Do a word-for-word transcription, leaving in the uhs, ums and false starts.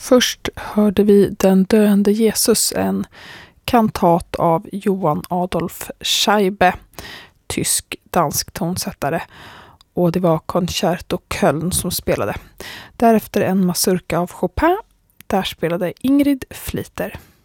Först hörde vi Den döende Jesus, en kantat av Johan Adolf Scheibe, tysk-dansk tonsättare. Och det var Concerto Köln som spelade. Därefter en mazurka av Chopin. Där spelade Ingrid Fliter.